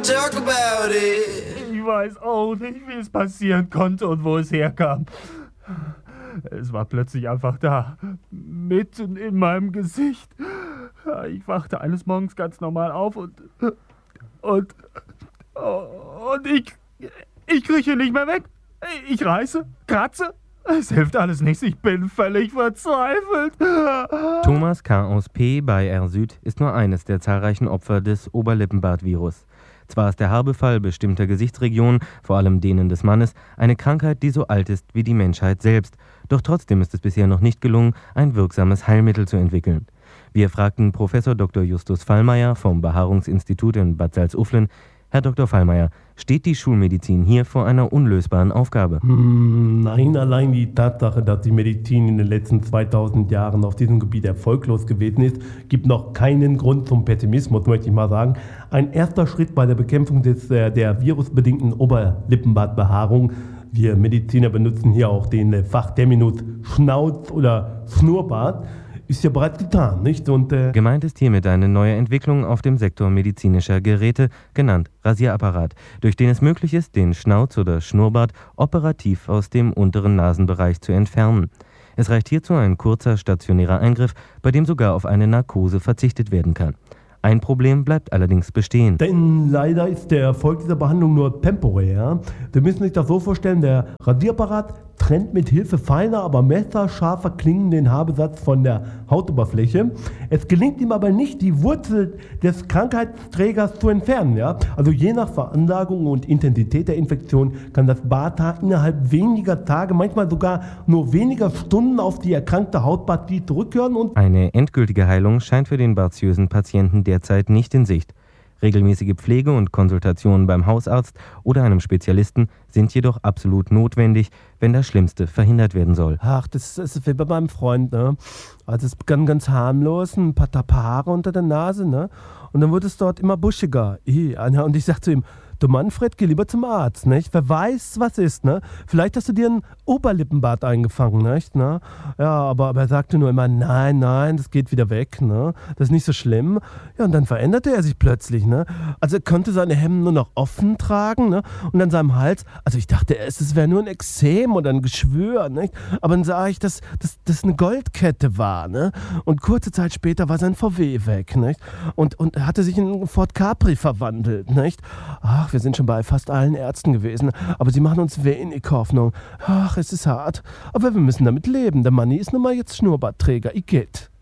talk about it. Ich weiß auch nicht, wie es passieren konnte und wo es herkam. Es war plötzlich einfach da, mitten in meinem Gesicht. Ich wachte eines Morgens ganz normal auf und ich krieche nicht mehr weg. Ich reiße, kratze. Es hilft alles nichts. Ich bin völlig verzweifelt. Thomas K. aus P. bei R Süd ist nur eines der zahlreichen Opfer des Oberlippenbart-Virus. Zwar ist der Haarbefall bestimmter Gesichtsregionen, vor allem denen des Mannes, eine Krankheit, die so alt ist wie die Menschheit selbst. Doch trotzdem ist es bisher noch nicht gelungen, ein wirksames Heilmittel zu entwickeln. Wir fragten Prof. Dr. Justus Fallmeier vom Behaarungsinstitut in Bad Salzuflen: Herr Dr. Fallmeier, steht die Schulmedizin hier vor einer unlösbaren Aufgabe? Nein, allein die Tatsache, dass die Medizin in den letzten 2000 Jahren auf diesem Gebiet erfolglos gewesen ist, gibt noch keinen Grund zum Pessimismus, möchte ich mal sagen. Ein erster Schritt bei der Bekämpfung der virusbedingten Oberlippenbartbehaarung. Wir Mediziner benutzen hier auch den Fachterminus Schnauz- oder Schnurrbart. Ist ja bereits getan, nicht? Und gemeint ist hiermit eine neue Entwicklung auf dem Sektor medizinischer Geräte, genannt Rasierapparat, durch den es möglich ist, den Schnauz- oder Schnurrbart operativ aus dem unteren Nasenbereich zu entfernen. Es reicht hierzu ein kurzer stationärer Eingriff, bei dem sogar auf eine Narkose verzichtet werden kann. Ein Problem bleibt allerdings bestehen. Denn leider ist der Erfolg dieser Behandlung nur temporär. Sie müssen sich das so vorstellen, der Rasierapparat trennt mit Hilfe feiner, aber messerscharfer Klingen den Haarbesatz von der Hautoberfläche. Es gelingt ihm aber nicht, die Wurzel des Krankheitsträgers zu entfernen. Ja? Also je nach Veranlagung und Intensität der Infektion kann das Barthaar innerhalb weniger Tage, manchmal sogar nur weniger Stunden auf die erkrankte Hautpartie zurückkehren. Und eine endgültige Heilung scheint für den bartiösen Patienten derzeit nicht in Sicht. Regelmäßige Pflege und Konsultationen beim Hausarzt oder einem Spezialisten sind jedoch absolut notwendig, wenn das Schlimmste verhindert werden soll. Ach, das ist wie bei meinem Freund, ne? Also es begann ganz harmlos, ein paar Haare unter der Nase, ne? Und dann wurde es dort immer buschiger. Und ich sag zu ihm: Du Manfred, geh lieber zum Arzt, nicht? Wer weiß, was ist, ne? Vielleicht hast du dir einen Oberlippenbart eingefangen, nicht? Ne? Ja, aber er sagte nur immer: Nein, das geht wieder weg, ne? Das ist nicht so schlimm. Ja, und dann veränderte er sich plötzlich, ne? Also er konnte seine Hemden nur noch offen tragen, ne? Und an seinem Hals, also ich dachte erst, es wäre nur ein Ekzem oder ein Geschwür, nicht? Aber dann sah ich, dass das eine Goldkette war, ne? Und kurze Zeit später war sein VW weg, nicht? Und er hatte sich in einen Ford Capri verwandelt, nicht? Ach, wir sind schon bei fast allen Ärzten gewesen, aber sie machen uns wenig Hoffnung. Ach, es ist hart, aber wir müssen damit leben. Der Manni ist nun mal jetzt Schnurrbartträger. Ich geht.